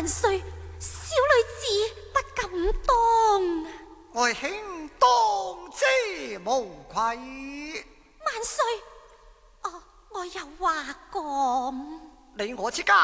萬歲，小女子不敢當。 愛卿當之無愧。 萬歲，我有話講。 你我之間